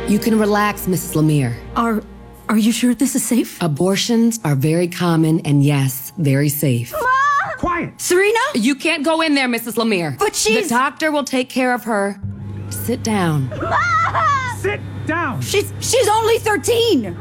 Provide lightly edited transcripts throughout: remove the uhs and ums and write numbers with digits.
You can relax, Mrs. Lemire. Are you sure this is safe? Abortions are very common and, yes, very safe. Mom! Quiet! Serena? You can't go in there, Mrs. Lemire. But she's... The doctor will take care of her. Sit down. Mom! Sit down! She's only 13!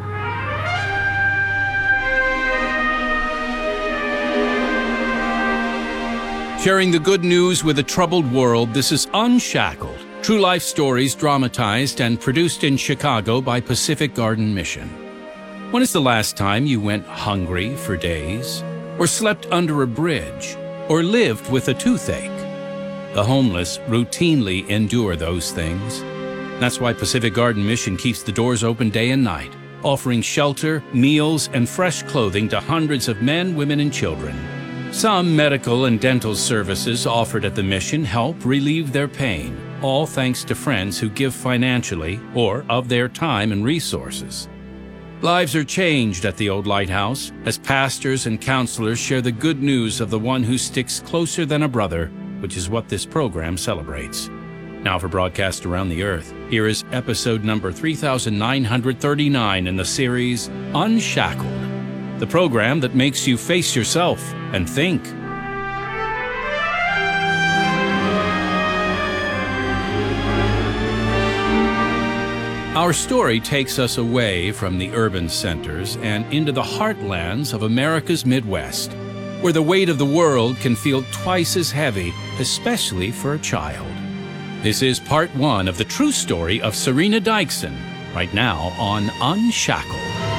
Sharing the good news with a troubled world, this is Unshackled. True life stories dramatized and produced in Chicago by Pacific Garden Mission. When is the last time you went hungry for days? Or slept under a bridge? Or lived with a toothache? The homeless routinely endure those things. That's why Pacific Garden Mission keeps the doors open day and night, offering shelter, meals, and fresh clothing to hundreds of men, women, and children. Some medical and dental services offered at the mission help relieve their pain, all thanks to friends who give financially or of their time and resources. Lives are changed at the Old Lighthouse as pastors and counselors share the good news of the one who sticks closer than a brother, which is what this program celebrates. Now for broadcast around the earth, here is episode number 3939 in the series Unshackled, the program that makes you face yourself and think. Our story takes us away from the urban centers and into the heartlands of America's Midwest, where the weight of the world can feel twice as heavy, especially for a child. This is part one of the true story of Serena Dykson, right now on Unshackled.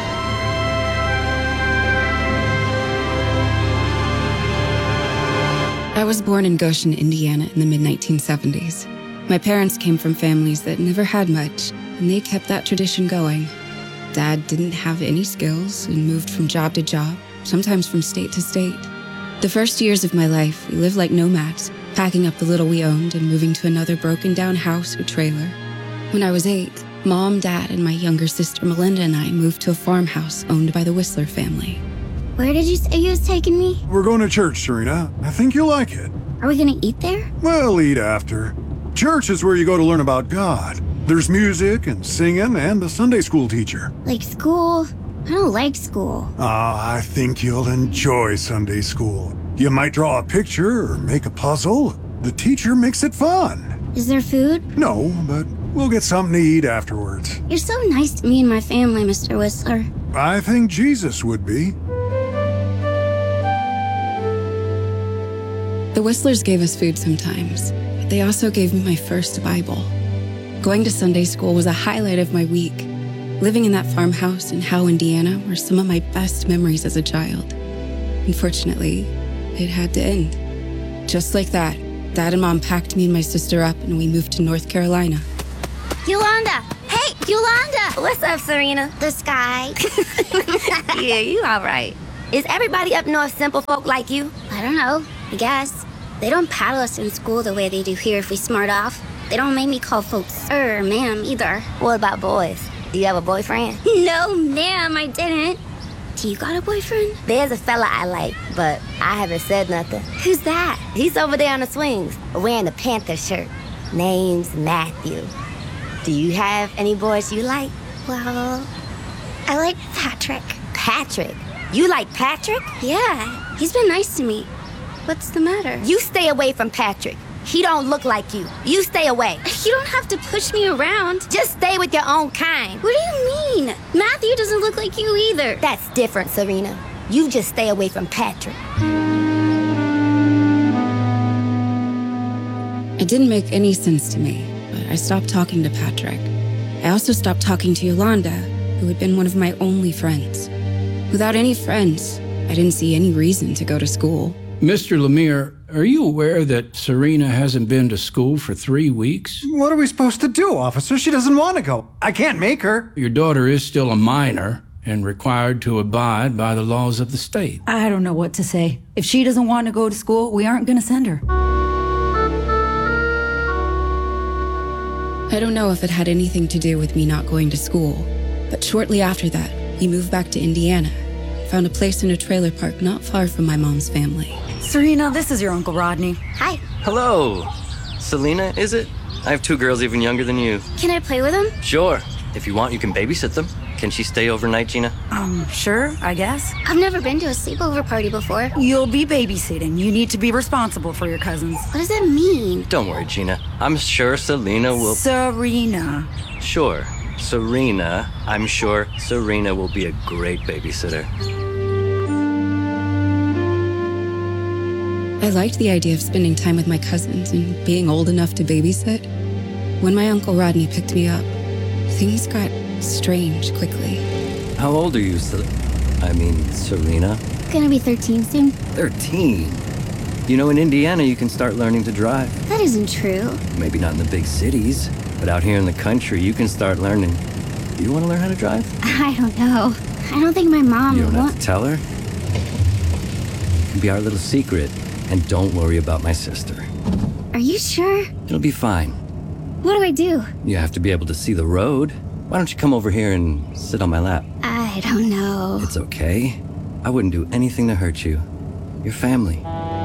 I was born in Goshen, Indiana in the mid-1970s. My parents came from families that never had much, and they kept that tradition going. Dad didn't have any skills and moved from job to job, sometimes from state to state. The first years of my life, we lived like nomads, packing up the little we owned and moving to another broken-down house or trailer. When I was 8, Mom, Dad, and my younger sister Melinda and I moved to a farmhouse owned by the Whistler family. Where did you say you was taking me? We're going to church, Serena. I think you'll like it. Are we gonna eat there? We'll eat after. Church is where you go to learn about God. There's music and singing and a Sunday school teacher. Like school? I don't like school. I think you'll enjoy Sunday school. You might draw a picture or make a puzzle. The teacher makes it fun. Is there food? No, but we'll get something to eat afterwards. You're so nice to me and my family, Mr. Whistler. I think Jesus would be. The Whistlers gave us food sometimes, but they also gave me my first Bible. Going to Sunday school was a highlight of my week. Living in that farmhouse in Howe, Indiana, were some of my best memories as a child. Unfortunately, it had to end. Just like that, Dad and Mom packed me and my sister up and we moved to North Carolina. Yolanda! Hey, Yolanda! What's up, Serena? The sky. Yeah, you all right. Is everybody up north simple folk like you? I don't know. I guess. They don't paddle us in school the way they do here if we smart off. They don't make me call folks sir or ma'am either. What about boys? Do you have a boyfriend? No, ma'am, I didn't. Do you got a boyfriend? There's a fella I like, but I haven't said nothing. Who's that? He's over there on the swings, wearing a Panther shirt. Name's Matthew. Do you have any boys you like? Well, I like Patrick. Patrick? You like Patrick? Yeah, he's been nice to me. What's the matter? You stay away from Patrick. He don't look like you. You stay away. You don't have to push me around. Just stay with your own kind. What do you mean? Matthew doesn't look like you either. That's different, Serena. You just stay away from Patrick. It didn't make any sense to me, but I stopped talking to Patrick. I also stopped talking to Yolanda, who had been one of my only friends. Without any friends, I didn't see any reason to go to school. Mr. Lemire, are you aware that Serena hasn't been to school for 3 weeks? What are we supposed to do, officer? She doesn't want to go. I can't make her. Your daughter is still a minor and required to abide by the laws of the state. I don't know what to say. If she doesn't want to go to school, we aren't going to send her. I don't know if it had anything to do with me not going to school, but shortly after that, we moved back to Indiana. Found a place in a trailer park not far from my mom's family. Serena, this is your Uncle Rodney. Hi. Hello. Selena, is it? I have 2 girls even younger than you. Can I play with them? Sure. If you want, you can babysit them. Can she stay overnight, Gina? Sure, I guess. I've never been to a sleepover party before. You'll be babysitting. You need to be responsible for your cousins. What does that mean? Don't worry, Gina. I'm sure Selena will... Serena. Sure. Serena. I'm sure Serena will be a great babysitter. I liked the idea of spending time with my cousins and being old enough to babysit. When my Uncle Rodney picked me up, things got strange quickly. How old are you, Serena? Gonna be 13 soon. 13? You know, in Indiana, you can start learning to drive. That isn't true. Maybe not in the big cities, but out here in the country, you can start learning. Do you want to learn how to drive? I don't know. I don't think my mom You would don't want... have to tell her. It can be our little secret. And don't worry about my sister. Are you sure? It'll be fine. What do I do? You have to be able to see the road. Why don't you come over here and sit on my lap? I don't know. It's okay. I wouldn't do anything to hurt you. You're family.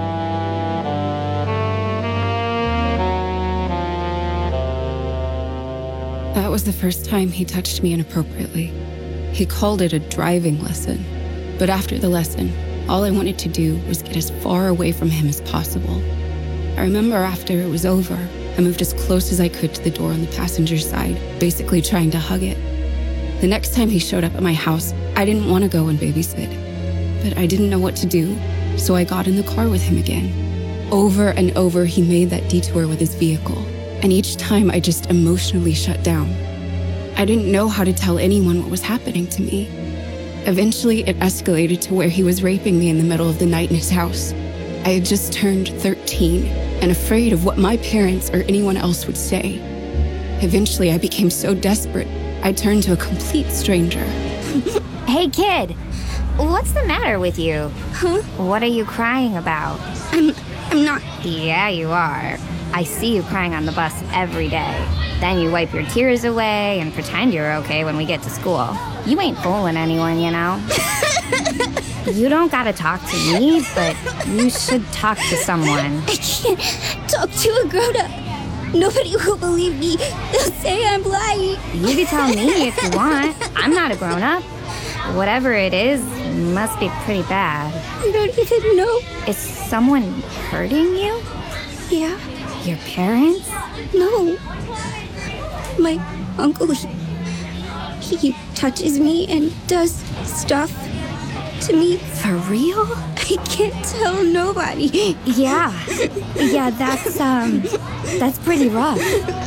That was the first time he touched me inappropriately. He called it a driving lesson. But after the lesson, all I wanted to do was get as far away from him as possible. I remember after it was over, I moved as close as I could to the door on the passenger side, basically trying to hug it. The next time he showed up at my house, I didn't want to go and babysit. But I didn't know what to do, so I got in the car with him again. Over and over, he made that detour with his vehicle, and each time I just emotionally shut down. I didn't know how to tell anyone what was happening to me. Eventually, it escalated to where he was raping me in the middle of the night in his house. I had just turned 13 and afraid of what my parents or anyone else would say. Eventually, I became so desperate, I turned to a complete stranger. Hey, kid. What's the matter with you? Huh? What are you crying about? I'm not... Yeah, you are. I see you crying on the bus every day. Then you wipe your tears away and pretend you're okay when we get to school. You ain't fooling anyone, you know? You don't gotta talk to me, but you should talk to someone. I can't talk to a grown-up. Nobody will believe me. They'll say I'm lying. You can tell me if you want. I'm not a grown-up. Whatever it is, must be pretty bad. I don't even know. Is someone hurting you? Yeah. Your parents? No. My uncle, he touches me and does stuff to me. For real? I can't tell nobody. Yeah. Yeah, that's pretty rough.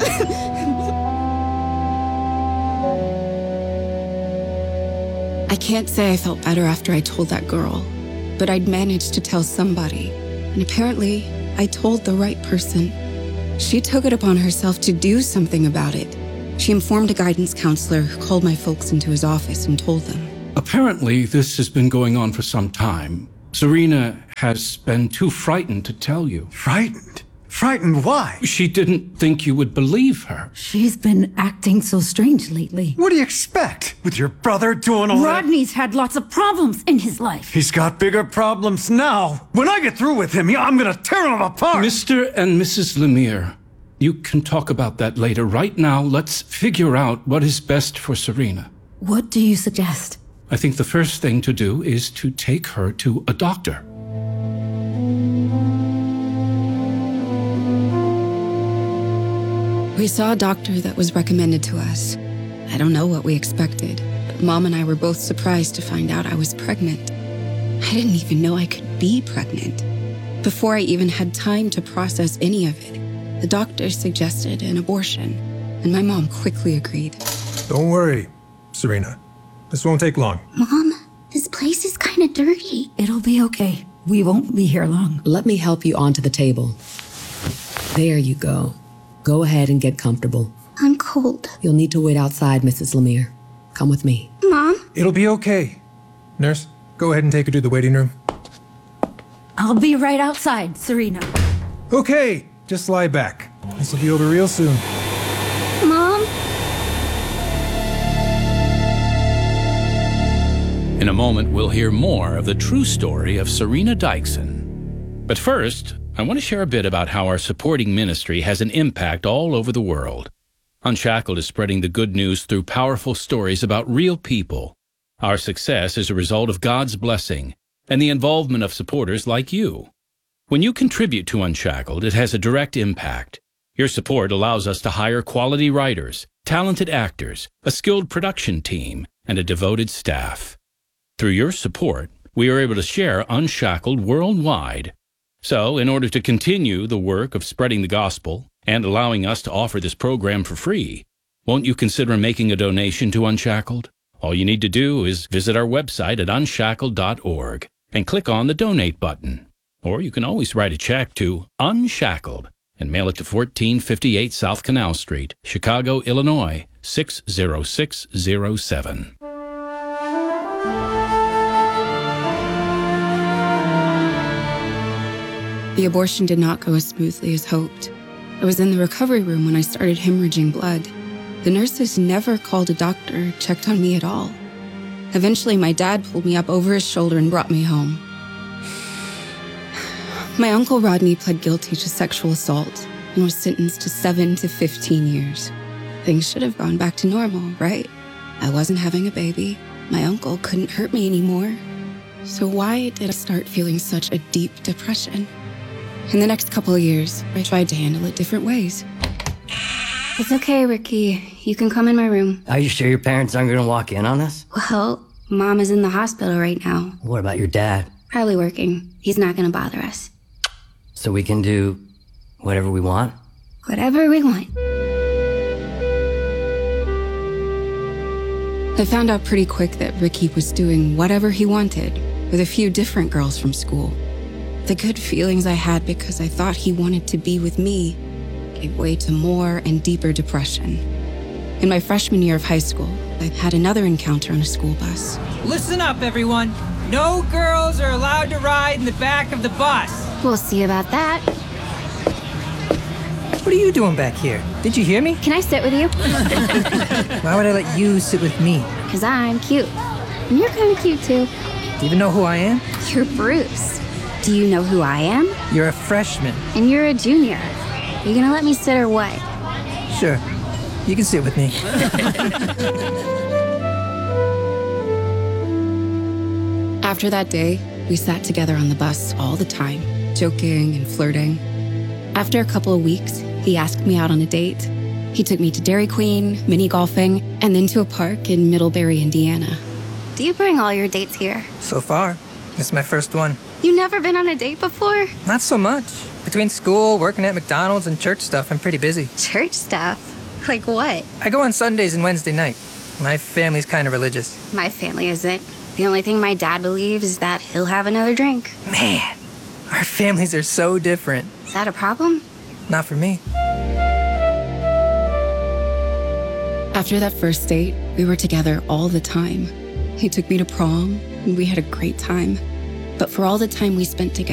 I can't say I felt better after I told that girl, but I'd managed to tell somebody, and apparently I told the right person. She took it upon herself to do something about it. She informed a guidance counselor who called my folks into his office and told them. Apparently, this has been going on for some time. Serena has been too frightened to tell you. Frightened? Frightened why? She didn't think you would believe her. She's been acting so strange lately. What do you expect? With your brother doing all that? Rodney's had lots of problems in his life. He's got bigger problems now. When I get through with him, I'm gonna tear him apart. Mr. and Mrs. Lemire, you can talk about that later. Right now, let's figure out what is best for Serena. What do you suggest? I think the first thing to do is to take her to a doctor. We saw a doctor that was recommended to us. I don't know what we expected, but Mom and I were both surprised to find out I was pregnant. I didn't even know I could be pregnant. Before I even had time to process any of it, the doctor suggested an abortion, and my mom quickly agreed. Don't worry, Serena. This won't take long. Mom, this place is kind of dirty. It'll be okay. We won't be here long. Let me help you onto the table. There you go. Go ahead and get comfortable. I'm cold. You'll need to wait outside, Mrs. Lemire. Come with me. Mom? It'll be okay. Nurse, go ahead and take her to the waiting room. I'll be right outside, Serena. Okay, just lie back. This will be over real soon. Mom? In a moment, we'll hear more of the true story of Serena Dykson. But first, I want to share a bit about how our supporting ministry has an impact all over the world. Unshackled is spreading the good news through powerful stories about real people. Our success is a result of God's blessing and the involvement of supporters like you. When you contribute to Unshackled, it has a direct impact. Your support allows us to hire quality writers, talented actors, a skilled production team, and a devoted staff. Through your support, we are able to share Unshackled worldwide. So, in order to continue the work of spreading the gospel and allowing us to offer this program for free, won't you consider making a donation to Unshackled? All you need to do is visit our website at unshackled.org and click on the donate button. Or you can always write a check to Unshackled and mail it to 1458 South Canal Street, Chicago, Illinois, 60607. The abortion did not go as smoothly as hoped. I was in the recovery room when I started hemorrhaging blood. The nurses never called a doctor, checked on me at all. Eventually, my dad pulled me up over his shoulder and brought me home. My uncle Rodney pled guilty to sexual assault and was sentenced to 7 to 15 years. Things should have gone back to normal, right? I wasn't having a baby. My uncle couldn't hurt me anymore. So why did I start feeling such a deep depression? In the next couple of years, I tried to handle it different ways. It's okay, Ricky. You can come in my room. Are you sure your parents aren't going to walk in on us? Well, Mom is in the hospital right now. What about your dad? Probably working. He's not gonna bother us. So we can do whatever we want? Whatever we want. I found out pretty quick that Ricky was doing whatever he wanted with a few different girls from school. The good feelings I had because I thought he wanted to be with me gave way to more and deeper depression. In my freshman year of high school, I had another encounter on a school bus. Listen up, everyone. No girls are allowed to ride in the back of the bus. We'll see about that. What are you doing back here? Did you hear me? Can I sit with you? Why would I let you sit with me? Because I'm cute. And you're kind of cute, too. Do you even know who I am? You're Bruce. Do you know who I am? You're a freshman. And you're a junior. Are you gonna let me sit or what? Sure. You can sit with me. After that day, we sat together on the bus all the time, joking and flirting. After a couple of weeks, he asked me out on a date. He took me to Dairy Queen, mini golfing, and then to a park in Middlebury, Indiana. Do you bring all your dates here? So far, this is my first one. You never been on a date before? Not so much. Between school, working at McDonald's, and church stuff, I'm pretty busy. Church stuff? Like what? I go on Sundays and Wednesday night. My family's kind of religious. My family isn't. The only thing my dad believes is that he'll have another drink. Man, our families are so different. Is that a problem? Not for me. After that first date, we were together all the time. He took me to prom, and we had a great time. But for all the time we spent together,